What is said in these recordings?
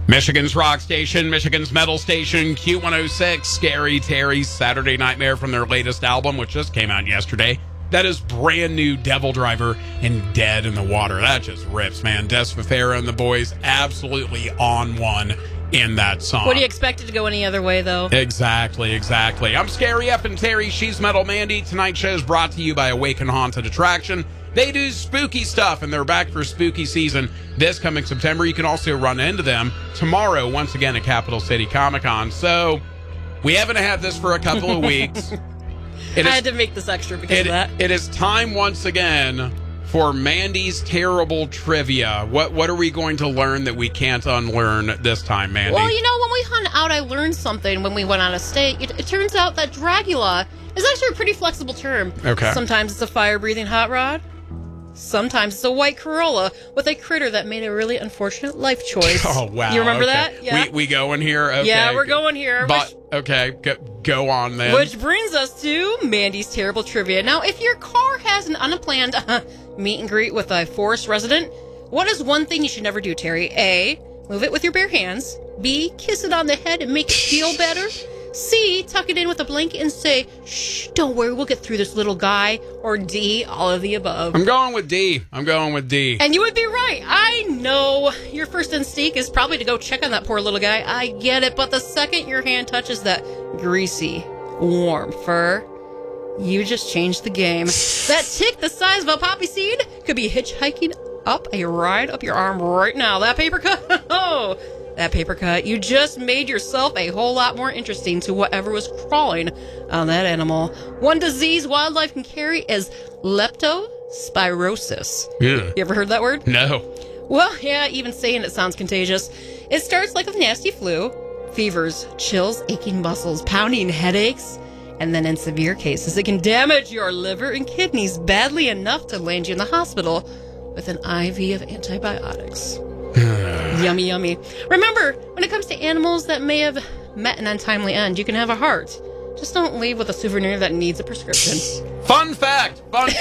Michigan's rock station, Michigan's metal station, Q106, Scary Terry's Saturday Nightmare from their latest album, which just came out yesterday. That is brand new Devil Driver and Dead in the Water. That just rips, man. Des Fafera and the boys absolutely on one in that song. What do you expect it to go any other way, though? Exactly. I'm Scary F and Terry. She's Metal Mandy. Tonight's show is brought to you by Awaken Haunted Attraction. They do spooky stuff, and they're back for spooky season this coming September. You can also run into them tomorrow, once again, at Capital City Comic-Con. So, we haven't had this for a couple of weeks. I had to make this extra because of that. It is time once again for Mandy's Terrible Trivia. What are we going to learn that we can't unlearn this time, Mandy? Well, when we hung out, I learned something when we went out of state. It turns out that Dragula is actually a pretty flexible term. Okay. Sometimes it's a fire-breathing hot rod. Sometimes it's a white Corolla with a critter that made a really unfortunate life choice. Oh, wow. You remember okay. that? Yeah. We go in here? Okay. Yeah, we're going here. Go on then. Which brings us to Mandy's Terrible Trivia. Now, if your car has an unplanned meet and greet with a forest resident, what is one thing you should never do, Terry? A, move it with your bare hands. B, kiss it on the head and make it feel better. C, tuck it in with a blanket and say, shh, don't worry, we'll get through this, little guy. Or D, all of the above. I'm going with D. And you would be right. I know your first instinct is probably to go check on that poor little guy. I get it. But the second your hand touches that greasy, warm fur, you just changed the game. That tick the size of a poppy seed could be hitchhiking up a ride up your arm right now. That paper cut? Oh, that paper cut. You just made yourself a whole lot more interesting to whatever was crawling on that animal. One disease wildlife can carry is leptospirosis. Yeah. You ever heard that word? No. Well, yeah, even saying it sounds contagious. It starts like a nasty flu, fevers, chills, aching muscles, pounding headaches, and then in severe cases, it can damage your liver and kidneys badly enough to land you in the hospital with an IV of antibiotics. Yummy, yummy. Remember, when it comes to animals that may have met an untimely end, you can have a heart. Just don't leave with a souvenir that needs a prescription. Fun fact.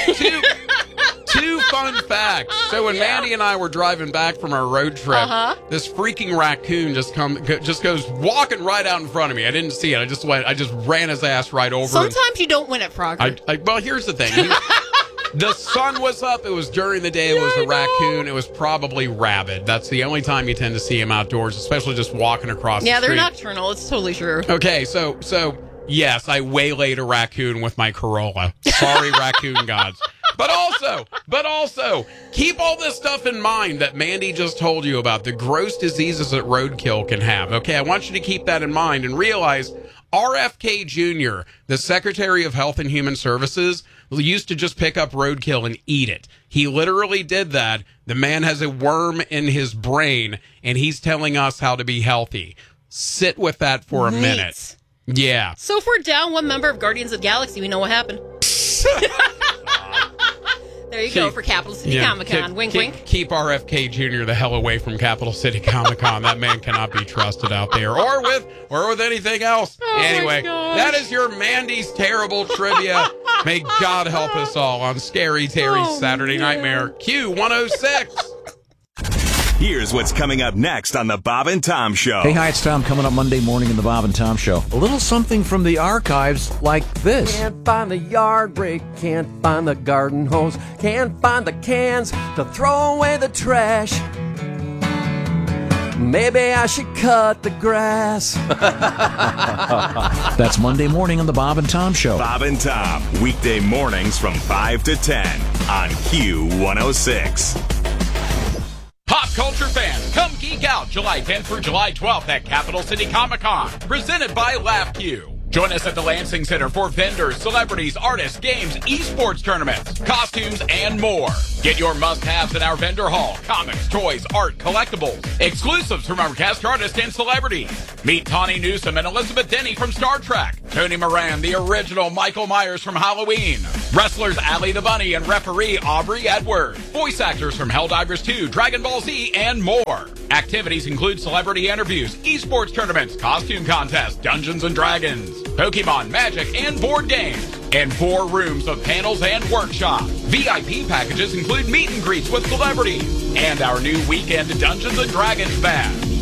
Two fun facts. So when Mandy and I were driving back from our road trip, this freaking raccoon just goes walking right out in front of me. I didn't see it. I just ran his ass right over. Sometimes you don't win at Frogger. Well, here's the thing. The sun was up. It was during the day. It was a raccoon. It was probably rabid. That's the only time you tend to see him outdoors, especially just walking across the street. Yeah, they're nocturnal. It's totally true. Okay, so yes, I waylaid a raccoon with my Corolla. Sorry, raccoon gods. But also, keep all this stuff in mind that Mandy just told you about, the gross diseases that roadkill can have. Okay, I want you to keep that in mind and realize RFK Jr., the Secretary of Health and Human Services, used to just pick up roadkill and eat it. He literally did that. The man has a worm in his brain, and he's telling us how to be healthy. Sit with that for a minute. Yeah. So if we're down one member of Guardians of the Galaxy, we know what happened. There you go for Capital City Comic-Con. Wink, wink. Keep RFK Jr. the hell away from Capital City Comic-Con. That man cannot be trusted out there, or with anything else. Anyway, that is your Mandy's Terrible Trivia. May God help us all on Scary Terry's Saturday Nightmare. Q106. Here's what's coming up next on The Bob and Tom Show. Hey, hi, it's Tom coming up Monday morning in The Bob and Tom Show. A little something from the archives like this. Can't find the yard rake, can't find the garden hose, can't find the cans to throw away the trash. Maybe I should cut the grass. That's Monday morning on The Bob and Tom Show. Bob and Tom, weekday mornings from 5 to 10 on Q106. Pop culture fans, come geek out July 10th through July 12th at Capital City Comic-Con, presented by LaughQ. Join us at the Lansing Center for vendors, celebrities, artists, games, esports tournaments, costumes, and more. Get your must-haves in our vendor hall: comics, toys, art, collectibles, exclusives from our guest artists and celebrities. Meet Tawny Newsome and Elizabeth Denny from Star Trek, Tony Moran, the original Michael Myers from Halloween, wrestlers Allie the Bunny and referee Aubrey Edwards, voice actors from Helldivers 2, Dragon Ball Z, and more. Activities include celebrity interviews, esports tournaments, costume contests, Dungeons & Dragons, Pokemon, Magic, and board games, and 4 rooms of panels and workshops. VIP packages include meet and greets with celebrities and our new weekend Dungeons & Dragons bash.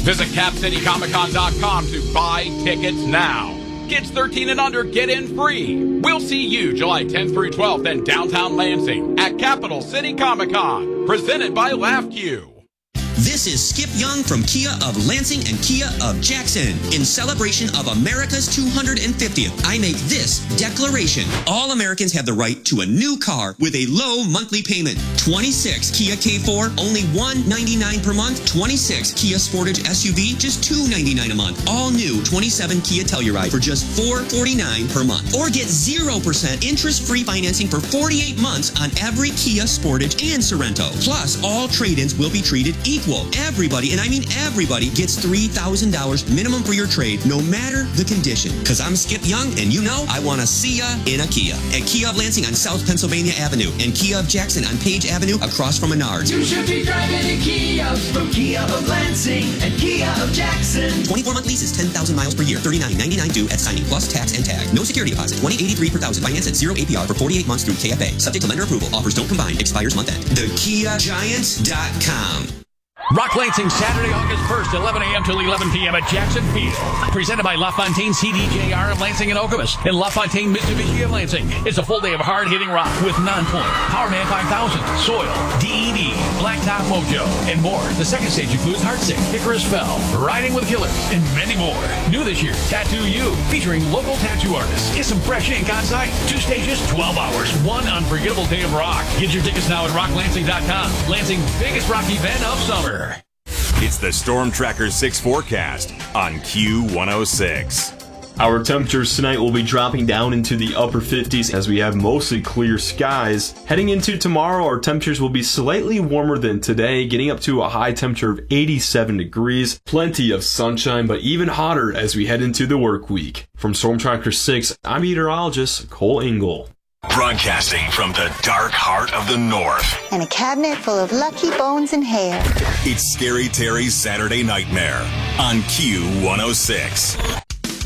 Visit CapCityComicCon.com to buy tickets now. Kids 13 and under get in free. We'll see you July 10th through 12th in downtown Lansing at Capital City Comic-Con, presented by LaughQ. This is Skip Young from Kia of Lansing and Kia of Jackson. In celebration of America's 250th, I make this declaration. All Americans have the right to a new car with a low monthly payment. 26 Kia K4, only $199 per month. 26 Kia Sportage SUV, just $299 a month. All new 27 Kia Telluride for just $449 per month. Or get 0% interest-free financing for 48 months on every Kia Sportage and Sorento. Plus, all trade-ins will be treated equal. Everybody, and I mean everybody, gets $3,000 minimum for your trade, no matter the condition. Because I'm Skip Young, and you know I want to see ya in a Kia. At Kia of Lansing on South Pennsylvania Avenue, and Kia of Jackson on Page Avenue across from Menards. You should be driving a Kia from Kia of Lansing and Kia of Jackson. 24-month lease is 10,000 miles per year, $39.99 due at signing, plus tax and tag. No security deposit, $20.83 per thousand. Finance at 0 APR for 48 months through KFA. Subject to lender approval. Offers don't combine. Expires month end. TheKiaGiants.com. Rock Lansing, Saturday, August 1st, 11 a.m. till 11 p.m. at Jackson Field. Presented by LaFontaine CDJR of Lansing and Okemos and LaFontaine Mitsubishi of Lansing. It's a full day of hard-hitting rock with Non-Point, Powerman 5000, Soil, DED, Blacktop Mojo, and more. The second stage includes Heartsick, Icarus Fell, Riding with Killers, and many more. New this year, Tattoo You, featuring local tattoo artists. Get some fresh ink on site. 2 stages, 12 hours, one unforgettable day of rock. Get your tickets now at rocklansing.com. Lansing's biggest rock event of summer. It's the Storm Tracker 6 forecast on Q106. Our temperatures tonight will be dropping down into the upper 50s as we have mostly clear skies. Heading into tomorrow, our temperatures will be slightly warmer than today, getting up to a high temperature of 87 degrees. Plenty of sunshine, but even hotter as we head into the work week. From Storm Tracker 6, I'm meteorologist Cole Engel. Broadcasting from the dark heart of the North. And a cabinet full of lucky bones and hair. It's Scary Terry's Saturday Nightmare on Q106.